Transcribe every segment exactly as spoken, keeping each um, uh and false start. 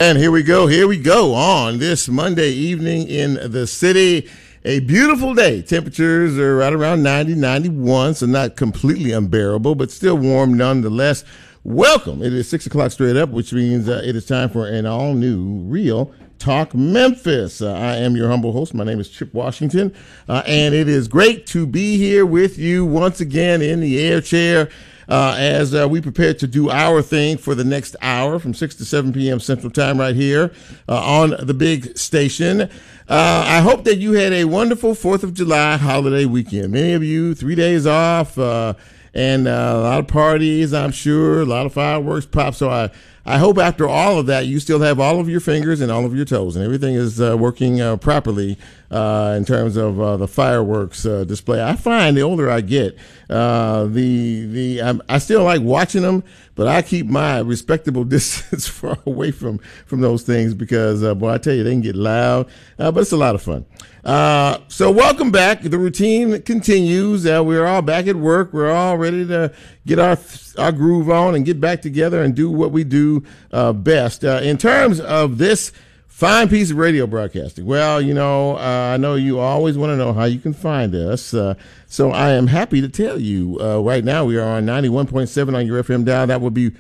And here we go, here we go on this Monday evening in the city. A beautiful day. Temperatures are right around ninety, ninety-one, so not completely unbearable, but still warm nonetheless. Welcome. It is six o'clock straight up, which means uh, it is time for an all-new Real Talk Memphis. Uh, I am your humble host. My name is Chip Washington, uh, and it is great to be here with you once again in the air chair. Uh, as uh, we prepare to do our thing for the next hour from six to seven p.m. Central Time right here uh, on the big station. Uh, I hope that you had a wonderful fourth of July holiday weekend. Many of you, three days off uh, and uh, a lot of parties, I'm sure, a lot of fireworks pop. So I, I hope after all of that, you still have all of your fingers and all of your toes and everything is uh, working uh, properly uh, in terms of uh, the fireworks uh, display. I find the older I get, uh, the the I'm, I still like watching them, but I keep my respectable distance far away from from those things because, uh, boy, I tell you, they can get loud, uh, but it's a lot of fun. Uh, so welcome back. The routine continues. Uh, we're all back at work. We're all ready to get our our groove on and get back together and do what we do uh, best. Uh, in terms of this fine piece of radio broadcasting, well, you know, uh, I know you always want to know how you can find us. Uh, so I am happy to tell you uh, right now we are on ninety-one point seven on your F M dial. That would be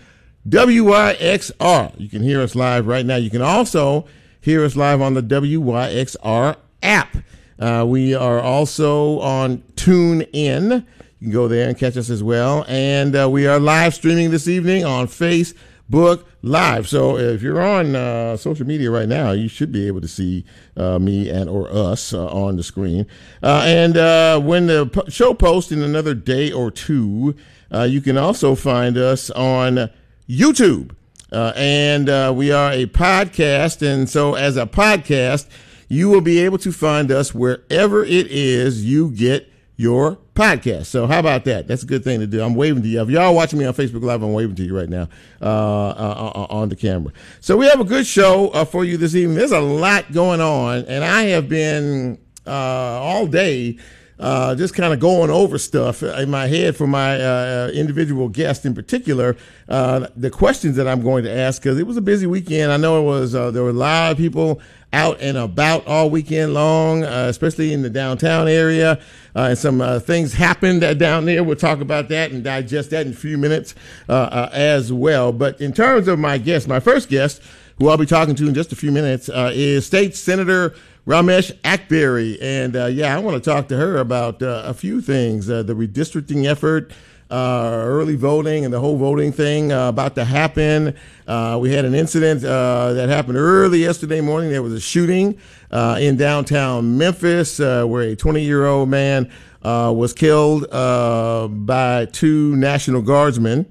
W Y X R. You can hear us live right now. You can also hear us live on the W Y X R app. Uh, we are also on TuneIn. You can go there and catch us as well. And uh, we are live streaming this evening on Facebook Live. So if you're on uh, social media right now, you should be able to see uh, me and or us uh, on the screen. Uh, and uh, when the po- show posts in another day or two, uh, you can also find us on YouTube. Uh, and uh, we are a podcast. And so as a podcast, you will be able to find us wherever it is you get your podcast. So how about that? That's a good thing to do. I'm waving to you. If y'all watching me on Facebook Live, I'm waving to you right now uh, uh, on the camera. So we have a good show uh, for you this evening. There's a lot going on, and I have been uh, all day uh, just kind of going over stuff in my head for my uh, individual guest in particular, uh, the questions that I'm going to ask, because it was a busy weekend. I know it was, uh, there were a lot of people out and about all weekend long, uh, especially in the downtown area. Uh, and some uh, things happened uh, down there. We'll talk about that and digest that in a few minutes uh, uh, as well. But in terms of my guest, my first guest, who I'll be talking to in just a few minutes, uh, is State Senator Ramesh Akbari. And, uh, yeah, I want to talk to her about uh, a few things, uh, the redistricting effort, Uh, early voting and the whole voting thing uh, about to happen. Uh, we had an incident uh, that happened early yesterday morning. There was a shooting uh, in downtown Memphis uh, where a twenty-year-old man uh, was killed uh, by two National Guardsmen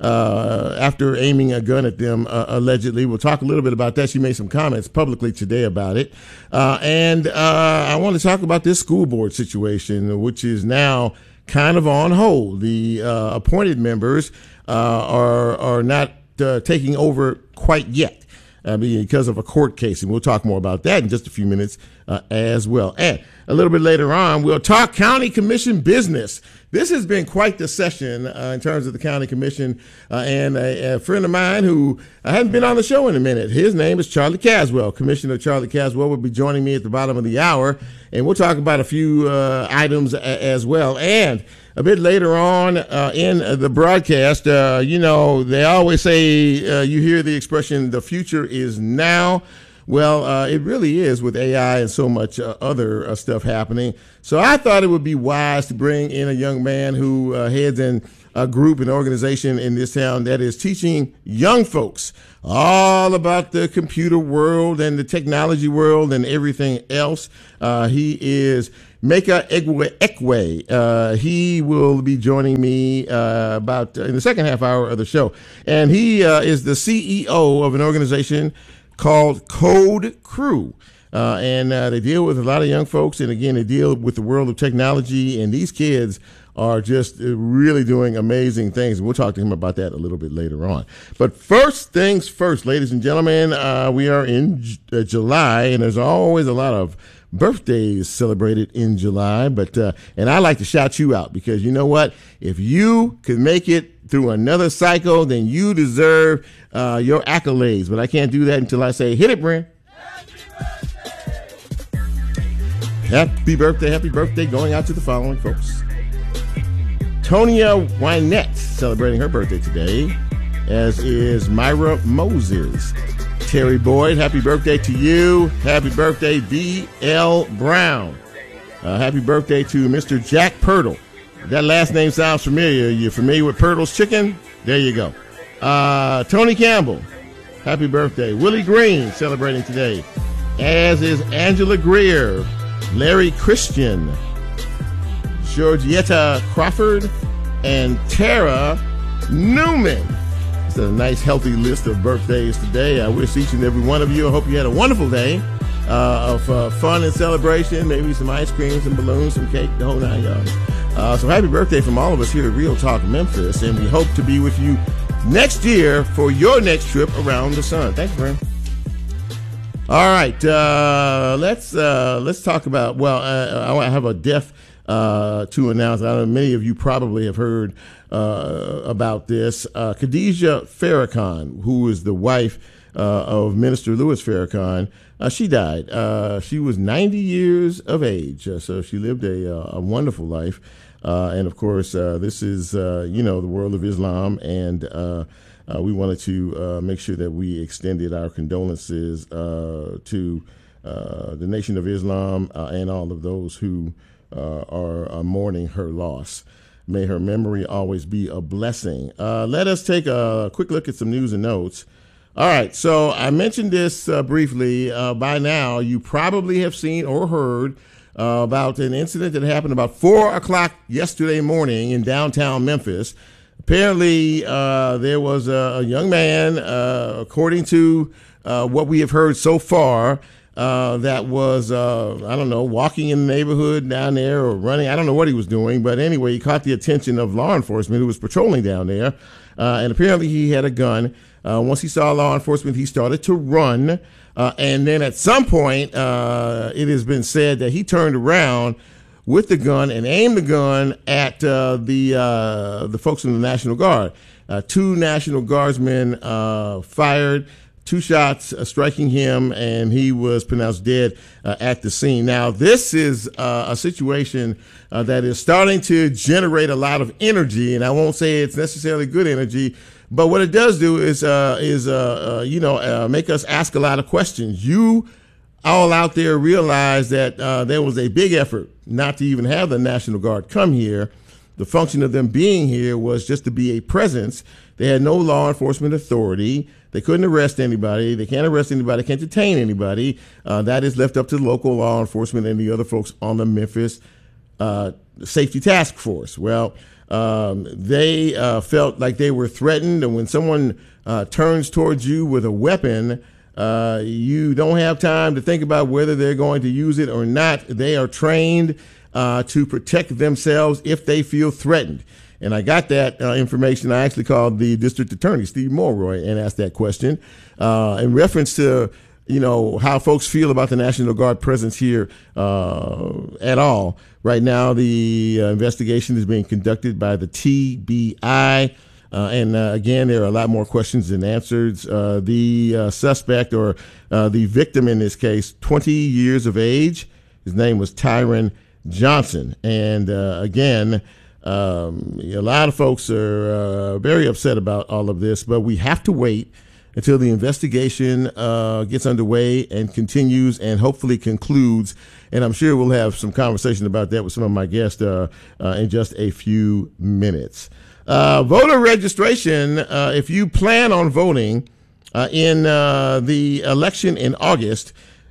uh, after aiming a gun at them, uh, allegedly. We'll talk a little bit about that. She made some comments publicly today about it. Uh, and uh, I want to talk about this school board situation, which is now kind of on hold. The uh, appointed members uh, are are not uh, taking over quite yet uh, because of a court case, and we'll talk more about that in just a few minutes uh, as well. And a little bit later on, we'll talk county commission business. This has been quite the session uh, in terms of the county commission, uh, and a, a friend of mine who I hadn't been on the show in a minute. His name is Charlie Caswell. Commissioner Charlie Caswell will be joining me at the bottom of the hour, and we'll talk about a few uh, items a- as well. And a bit later on uh, in the broadcast, uh, you know, they always say, uh, you hear the expression, the future is now. Well, uh, it really is with A I and so much uh, other uh, stuff happening. So I thought it would be wise to bring in a young man who uh, heads in a group, an organization in this town that is teaching young folks all about the computer world and the technology world and everything else. Uh, he is Meka Ekwe. Uh, he will be joining me uh, about uh, in the second half hour of the show. And he uh, is the C E O of an organization called Code Crew. Uh, and uh, they deal with a lot of young folks. And again, they deal with the world of technology. And these kids are just really doing amazing things. We'll talk to him about that a little bit later on. But first things first, ladies and gentlemen, uh, we are in J- uh, July, and there's always a lot of birthdays celebrated in July. But uh, and I like to shout you out because you know what? If you could make it through another cycle, then you deserve uh, your accolades. But I can't do that until I say, hit it, Brent. Happy birthday, happy birthday going out to the following folks. Tonya Wynette celebrating her birthday today, as is Myra Moses. Terry Boyd, happy birthday to you. Happy birthday, B L Brown. Uh, happy birthday to Mister Jack Pirtle. That last name sounds familiar. You're familiar with Pirtle's Chicken? There you go. Uh, Tony Campbell, happy birthday. Willie Green celebrating today, as is Angela Greer, Larry Christian, Georgietta Crawford, and Tara Newman. It's a nice, healthy list of birthdays today. I wish each and every one of you, I hope you had a wonderful day uh, of uh, fun and celebration, maybe some ice cream, some balloons, some cake, the whole nine yards. Uh, so happy birthday from all of us here at Real Talk Memphis, and we hope to be with you next year for your next trip around the sun. Thanks, Brian. All right, uh, let's uh, let's talk about. Well, uh, I have a death uh, to announce. I know many of you probably have heard uh, about this. Uh, Khadijah Farrakhan, who is the wife uh, of Minister Louis Farrakhan, uh, she died. Uh, she was ninety years of age, uh, so she lived a, a wonderful life. Uh, and of course, uh, this is, uh, you know, the world of Islam. And uh, uh, we wanted to uh, make sure that we extended our condolences uh, to uh, the Nation of Islam uh, and all of those who uh, are, are mourning her loss. May her memory always be a blessing. Uh, let us take a quick look at some news and notes. All right. So I mentioned this uh, briefly. Uh, by now, you probably have seen or heard Uh, about an incident that happened about four o'clock yesterday morning in downtown Memphis. Apparently, uh, there was a, a young man, uh, according to uh, what we have heard so far, uh, that was, uh, I don't know, walking in the neighborhood down there or running. I don't know what he was doing. But anyway, he caught the attention of law enforcement who was patrolling down there. Uh, and apparently he had a gun. Uh, once he saw law enforcement, he started to run. Uh, and then at some point, uh, it has been said that he turned around with the gun and aimed the gun at uh, the uh, the folks in the National Guard. Uh, two National Guardsmen uh, fired two shots, uh, striking him, and he was pronounced dead uh, at the scene. Now, this is uh, a situation uh, that is starting to generate a lot of energy, and I won't say it's necessarily good energy. But what it does do is, uh, is uh, uh, you know, uh, make us ask a lot of questions. You all out there realize that uh, there was a big effort not to even have the National Guard come here. The function of them being here was just to be a presence. They had no law enforcement authority. They couldn't arrest anybody. They can't arrest anybody. Can't detain anybody. Uh, that is left up to the local law enforcement and the other folks on the Memphis uh, Safety Task Force. Well, Um, they uh, felt like they were threatened, and when someone uh, turns towards you with a weapon, uh, you don't have time to think about whether they're going to use it or not. They are trained uh, to protect themselves if they feel threatened. And I got that uh, information. I actually called the district attorney, Steve Mulroy, and asked that question uh, in reference to, you know, how folks feel about the National Guard presence here uh, at all. Right now, the uh, investigation is being conducted by the T B I. Uh, and uh, again, there are a lot more questions than answers. Uh, the uh, suspect, or uh, the victim in this case, twenty years of age. His name was Tyron Johnson. And uh, again, um, a lot of folks are uh, very upset about all of this, but we have to wait until the investigation uh, gets underway and continues and hopefully concludes. And I'm sure we'll have some conversation about that with some of my guests uh, uh, in just a few minutes. Uh, voter registration, uh, if you plan on voting uh, in uh, the election in August,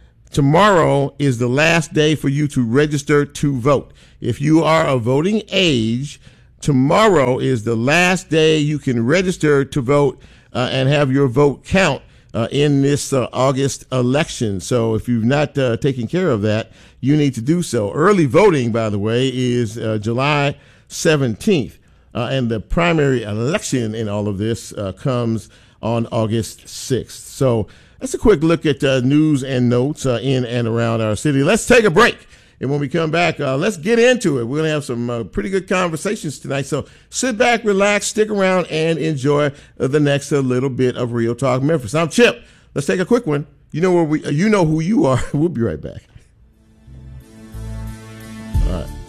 tomorrow is the last day for you to register to vote. If you are of voting age, tomorrow is the last day you can register to vote Uh, and have your vote count uh, in this uh, August election. So if you've not uh, taken care of that, you need to do so. Early voting, by the way, is uh, July seventeenth. Uh, and the primary election in all of this uh, comes on August sixth. So that's a quick look at uh, news and notes uh, in and around our city. Let's take a break. And when we come back, uh, let's get into it. We're going to have some uh, pretty good conversations tonight. So sit back, relax, stick around, and enjoy uh, the next uh, little bit of Real Talk Memphis. I'm Chip. Let's take a quick one. You know where we, uh, you know who you are. We'll be right back. All right.